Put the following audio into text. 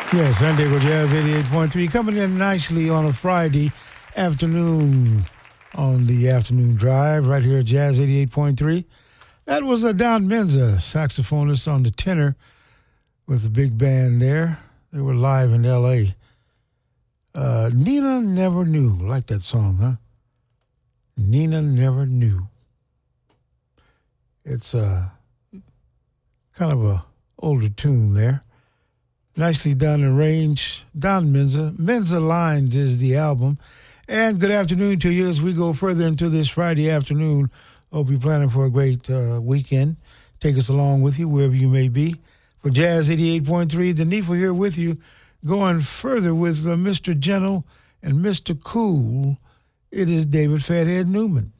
Yeah, Sunday with Jazz 88.3 coming in nicely on a Friday afternoon on the afternoon drive right here at Jazz 88.3. That was a Don Menza, saxophonist on the tenor with the big band there. They were live in L.A. Nina Never Knew. Like that song, huh? Nina Never Knew. It's kind of a older tune there. Nicely done, arranged. Don Menza. Menza Lines is the album. And good afternoon to you as we go further into this Friday afternoon. Hope you're planning for a great weekend. Take us along with you wherever you may be. For Jazz 88.3, the Neefle here with you, going further with Mr. Gentle and Mr. Cool. It is David Fathead Newman.